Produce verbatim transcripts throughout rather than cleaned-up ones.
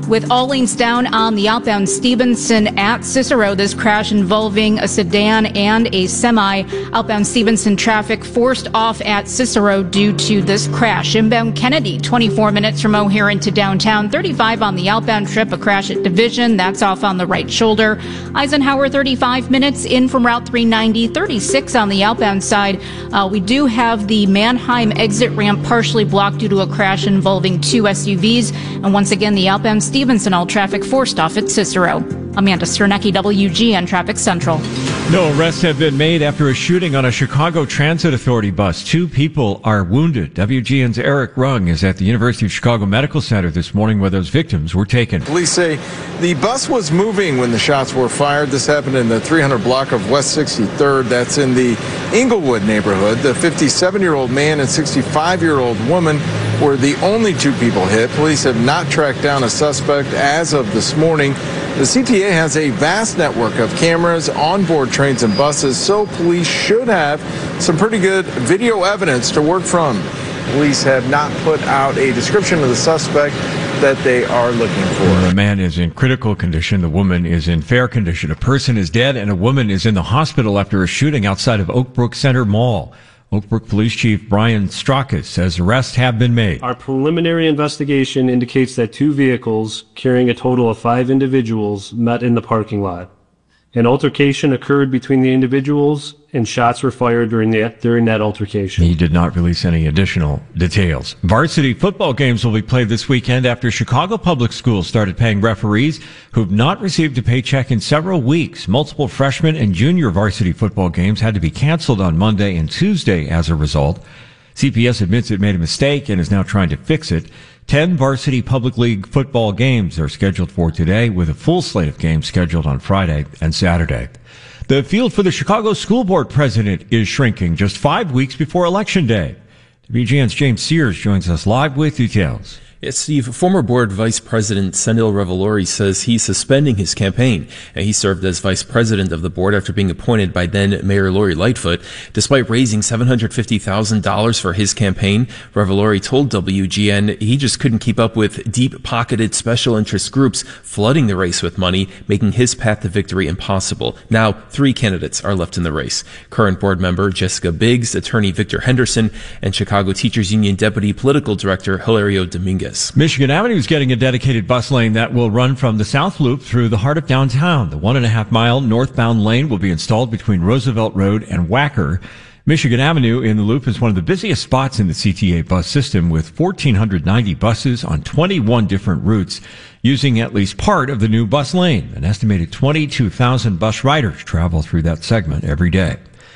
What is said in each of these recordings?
With all lanes down on the outbound Stevenson at Cicero, this crash involving a sedan and a semi. Outbound Stevenson traffic forced off at Cicero due to this crash. Inbound Kennedy, twenty-four minutes from O'Hare into downtown. thirty-five on the outbound trip, a crash at Division. That's off on the right shoulder. Eisenhower, thirty-five minutes in from Route three ninety. thirty-six on the outbound side. Uh, we do have the Mannheim exit ramp partially blocked due to a crash involving two S U Vs. And once again, the outbound Stevenson, all traffic forced off at Cicero. Amanda Sternecki, W G N Traffic Central. No arrests have been made after a shooting on a Chicago Transit Authority bus. Two people are wounded. W G N's Eric Rung is at the University of Chicago Medical Center this morning where those victims were taken. Police say the bus was moving when the shots were fired. This happened in the three hundred block of West sixty-third. That's in the Inglewood neighborhood. The fifty-seven-year-old man and sixty-five-year-old woman were the only two people hit. Police have not tracked down a suspect as of this morning. The C T A has a vast network of cameras on board trains and buses, so police should have some pretty good video evidence to work from. Police have not put out a description of the suspect that they are looking for. The man is in critical condition. The woman is in fair condition. A person is dead and a woman is in the hospital after a shooting outside of Oak Brook Center Mall. Oak Brook Police Chief Brian Straucus says arrests have been made. Our preliminary investigation indicates that two vehicles carrying a total of five individuals met in the parking lot. An altercation occurred between the individuals and shots were fired during the during that altercation. He did not release any additional details. Varsity football games will be played this weekend after Chicago Public Schools started paying referees who've not received a paycheck in several weeks. Multiple freshman and junior varsity football games had to be canceled on Monday and Tuesday as a result. C P S admits it made a mistake and is now trying to fix it. Ten varsity public league football games are scheduled for today, with a full slate of games scheduled on Friday and Saturday. The field for the Chicago School Board president is shrinking just five weeks before Election Day. W G N's James Sears joins us live with details. Yes, Steve, former board vice president Sendil Revolori says he's suspending his campaign. And he served as vice president of the board after being appointed by then Mayor Lori Lightfoot. Despite raising seven hundred fifty thousand dollars for his campaign, Revolori told W G N he just couldn't keep up with deep-pocketed special interest groups flooding the race with money, making his path to victory impossible. Now, three candidates are left in the race. Current board member Jessica Biggs, attorney Victor Henderson, and Chicago Teachers Union deputy political director Hilario Dominguez. Michigan Avenue is getting a dedicated bus lane that will run from the South Loop through the heart of downtown. The one and a half mile northbound lane will be installed between Roosevelt Road and Wacker. Michigan Avenue in the Loop is one of the busiest spots in the C T A bus system, with one thousand four hundred ninety buses on twenty-one different routes using at least part of the new bus lane. An estimated twenty-two thousand bus riders travel through that segment every day.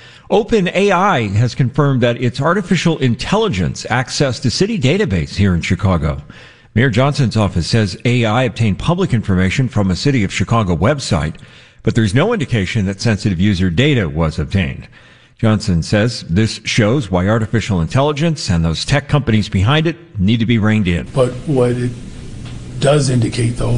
OpenAI has confirmed that its artificial intelligence accessed a city database here in Chicago. Mayor Johnson's office says A I obtained public information from a City of Chicago website, but there's no indication that sensitive user data was obtained. Johnson says this shows why artificial intelligence and those tech companies behind it need to be reined in. But what it does indicate, though,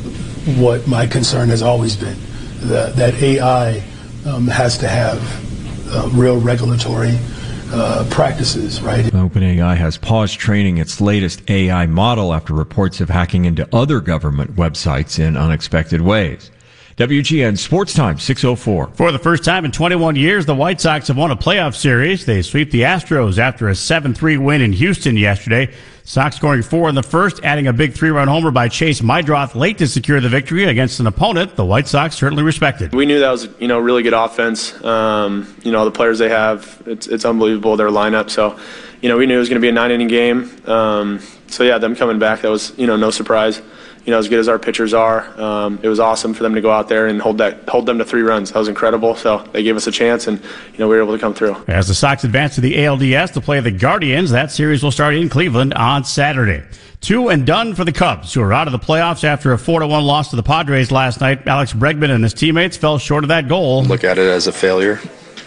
what my concern has always been, that, that A I um, has to have Uh, real regulatory uh, practices, right? OpenAI has paused training its latest A I model after reports of hacking into other government websites in unexpected ways. W G N Sports Time, six oh four. For the first time in twenty-one years, the White Sox have won a playoff series. They sweep the Astros after a seven three win in Houston yesterday. Sox scoring four in the first, adding a big three-run homer by Chase Meidroth late to secure the victory against an opponent the White Sox certainly respected. We knew that was, you know, really good offense. Um, you know, the players they have, it's it's unbelievable, their lineup. So, you know, we knew it was going to be a nine-inning game. Um, so, yeah, them coming back, that was, you know, no surprise. You know, as good as our pitchers are, um, it was awesome for them to go out there and hold that hold them to three runs. That was incredible. So they gave us a chance, and you know we were able to come through. As the Sox advance to the A L D S to play the Guardians, that series will start in Cleveland on Saturday. Two and done for the Cubs, who are out of the playoffs after a four to one loss to the Padres last night. Alex Bregman and his teammates fell short of that goal. Look at it as a failure,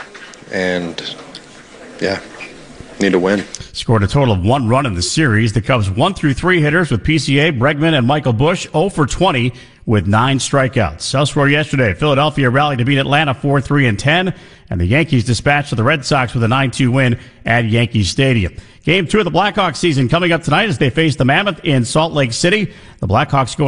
and yeah, need to win. Scored a total of one run in the series. The Cubs one through three hitters with P C A, Bregman, and Michael Busch oh for twenty with nine strikeouts. Elsewhere yesterday, Philadelphia rallied to beat Atlanta four three and ten, and the Yankees dispatched the Red Sox with a nine two win at Yankee Stadium. Game two of the Blackhawks season coming up tonight as they face the Mammoth in Salt Lake City. The Blackhawks go